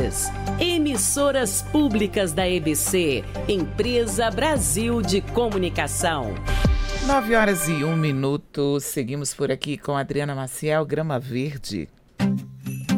Rádios. Emissoras públicas da EBC, Empresa Brasil de Comunicação. 9h01. Seguimos por aqui com Adriana Maciel, Grama Verde.